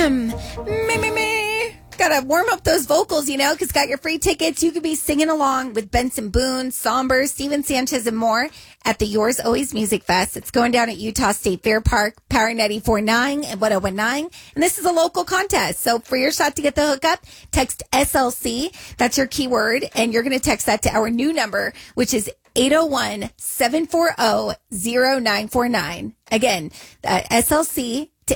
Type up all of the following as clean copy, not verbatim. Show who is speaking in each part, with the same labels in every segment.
Speaker 1: Me. Gotta warm up those vocals, because got your free tickets. You could be singing along with Benson Boone, Somber, Steven Sanchez, and more at the Yours Always Music Fest. It's going down at Utah State Fair Park, Power 94.9 and 101.9. And this is a local contest. So for your shot to get the hookup, text SLC. That's your keyword. And you're going to text that to our new number, which is 801-740-0949. Again, SLC to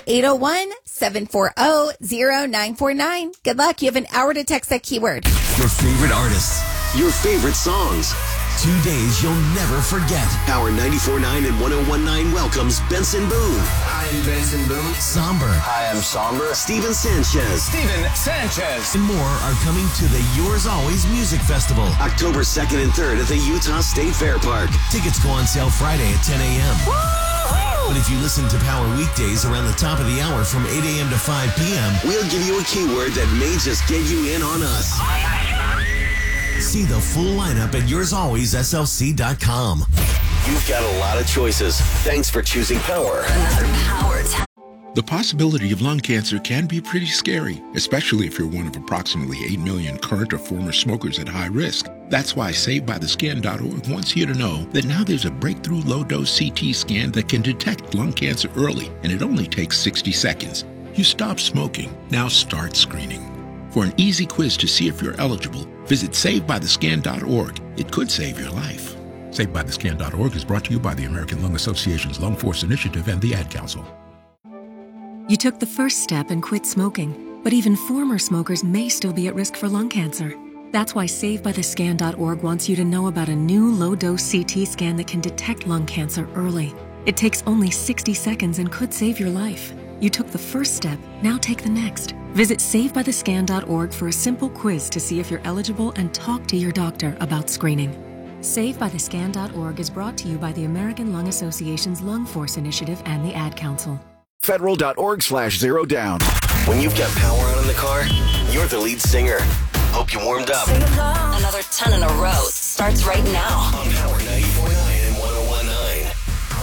Speaker 1: 801-740-0949. Good luck. You have an hour to text that keyword.
Speaker 2: Your favorite artists. Your favorite songs. 2 days you'll never forget. Power 94.9 and 101.9 welcomes Benson Boone.
Speaker 3: Hi, I'm Benson Boone.
Speaker 2: Somber.
Speaker 3: Hi, I'm Somber.
Speaker 2: Steven Sanchez.
Speaker 3: And
Speaker 2: more are coming to the Yours Always Music Festival. October 2nd and 3rd at the Utah State Fair Park. Tickets go on sale Friday at 10 a.m. But if you listen to Power weekdays around the top of the hour from 8 a.m. to 5 p.m., we'll give you a keyword that may just get you in on us. See the full lineup at yoursalwaysslc.com. You've got a lot of choices. Thanks for choosing Power.
Speaker 4: Another Power tap.
Speaker 5: The possibility of lung cancer can be pretty scary, especially if you're one of approximately 8 million current or former smokers at high risk. That's why SaveByTheScan.org wants you to know that now there's a breakthrough low-dose CT scan that can detect lung cancer early, and it only takes 60 seconds. You stop smoking. Now start screening. For an easy quiz to see if you're eligible, visit SaveByTheScan.org. It could save your life. SaveByTheScan.org is brought to you by the American Lung Association's Lung Force Initiative and the Ad Council.
Speaker 6: You took the first step and quit smoking, but even former smokers may still be at risk for lung cancer. That's why SaveByTheScan.org wants you to know about a new low-dose CT scan that can detect lung cancer early. It takes only 60 seconds and could save your life. You took the first step, now take the next. Visit SaveByTheScan.org for a simple quiz to see if you're eligible and talk to your doctor about screening. SaveByTheScan.org is brought to you by the American Lung Association's Lung Force Initiative and the Ad Council.
Speaker 2: Federal.org/0 down. When you've got power on in the car, you're the lead singer. Hope you warmed up.
Speaker 4: Another 10 in a row starts right now.